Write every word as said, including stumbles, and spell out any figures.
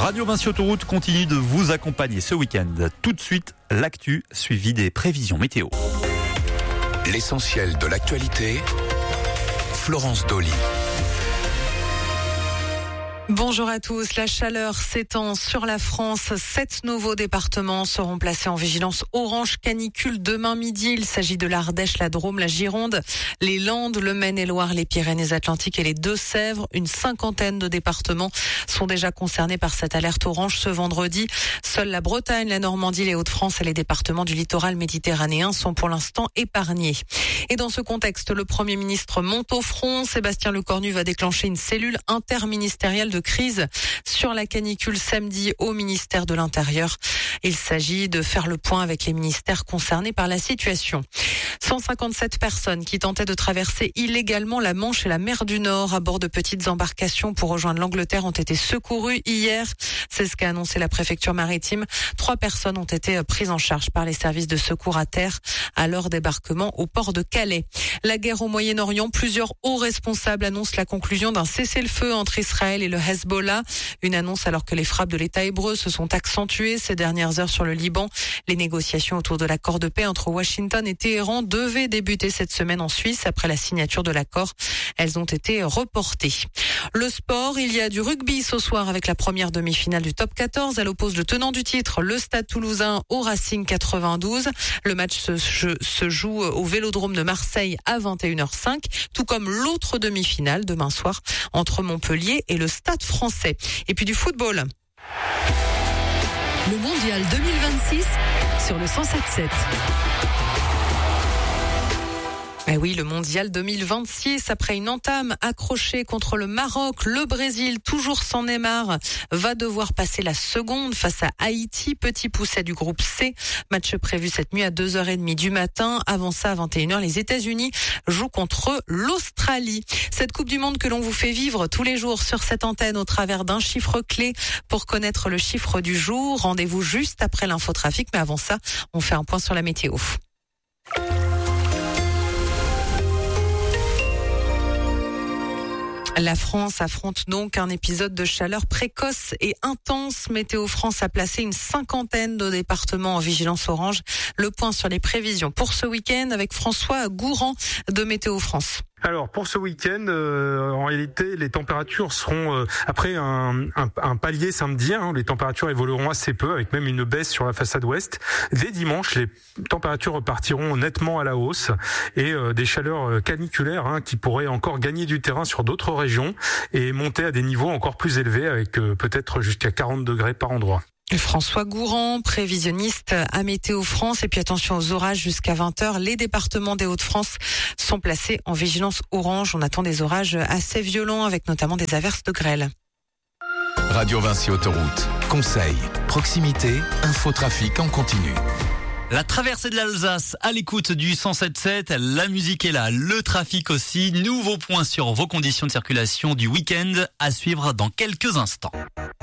Radio Vinci Autoroute continue de vous accompagner ce week-end. Tout de suite, l'actu suivi des prévisions météo. L'essentiel de l'actualité, Florence Dolly. Bonjour à tous. La chaleur s'étend sur la France. Sept nouveaux départements seront placés en vigilance orange canicule demain midi. Il s'agit de l'Ardèche, la Drôme, la Gironde, les Landes, le Maine-et-Loire, les Pyrénées-Atlantiques et les Deux-Sèvres. Une cinquantaine de départements sont déjà concernés par cette alerte orange ce vendredi. Seule la Bretagne, la Normandie, les Hauts-de-France et les départements du littoral méditerranéen sont pour l'instant épargnés. Et dans ce contexte, le Premier ministre monte au front. Sébastien Lecornu va déclencher une cellule interministérielle de crise sur la canicule samedi au ministère de l'Intérieur. Il s'agit de faire le point avec les ministères concernés par la situation. cent cinquante-sept personnes qui tentaient de traverser illégalement la Manche et la mer du Nord à bord de petites embarcations pour rejoindre l'Angleterre ont été secourues hier. C'est ce qu'a annoncé la préfecture maritime. Trois personnes ont été prises en charge par les services de secours à terre à leur débarquement au port de Calais. La guerre au Moyen-Orient, plusieurs hauts responsables annoncent la conclusion d'un cessez-le-feu entre Israël et le Hezbollah. Une annonce alors que les frappes de l'État hébreu se sont accentuées ces dernières heures sur le Liban. Les négociations autour de l'accord de paix entre Washington et Téhéran devaient débuter cette semaine en Suisse après la signature de l'accord. Elles ont été reportées. Le sport, il y a du rugby ce soir avec la première demi-finale du top quatorze. Elle oppose le tenant du titre, le Stade Toulousain, au Racing quatre-vingt-douze. Le match se, se joue au Vélodrome de Marseille à vingt et une heures cinq, tout comme l'autre demi-finale demain soir entre Montpellier et le Stade Français. Et puis du football. Le mondial deux mille vingt-six sur le cent sept sept. Eh oui, le mondial deux mille vingt-six, après une entame accrochée contre le Maroc, le Brésil, toujours sans Neymar, va devoir passer la seconde face à Haïti, petit pousset du groupe C. Match prévu cette nuit à deux heures trente du matin. Avant ça, à vingt et une heures, les États-Unis jouent contre l'Australie. Cette Coupe du Monde que l'on vous fait vivre tous les jours sur cette antenne au travers d'un chiffre clé. Pour connaître le chiffre du jour, rendez-vous juste après l'infotrafic. Mais avant ça, on fait un point sur la météo. La France affronte donc un épisode de chaleur précoce et intense. Météo France a placé une cinquantaine de départements en vigilance orange. Le point sur les prévisions pour ce week-end avec François Gourand de Météo France. Alors pour ce week-end, euh, en réalité, les températures seront euh, après un, un, un palier samedi. Hein, les températures évolueront assez peu, avec même une baisse sur la façade ouest. Dès dimanche, les températures repartiront nettement à la hausse et euh, des chaleurs caniculaires hein, qui pourraient encore gagner du terrain sur d'autres régions et monter à des niveaux encore plus élevés, avec euh, peut-être jusqu'à quarante degrés par endroit. François Gourand, prévisionniste à Météo France. Et puis attention aux orages jusqu'à vingt heures. Les départements des Hauts-de-France sont placés en vigilance orange. On attend des orages assez violents avec notamment des averses de grêle. Radio Vinci Autoroute. Conseils, proximité, infotrafic en continu. La traversée de l'Alsace à l'écoute du cent sept sept, la musique est là, le trafic aussi. Nouveau point sur vos conditions de circulation du week-end à suivre dans quelques instants.